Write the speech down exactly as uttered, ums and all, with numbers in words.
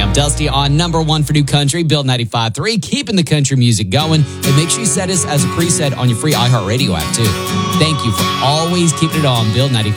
Dusty on number one for new country, Build ninety-five point three, keeping the country music going. And make sure you set us as a preset on your free iHeartRadio app, too. Thank you for always keeping it on Build ninety-five.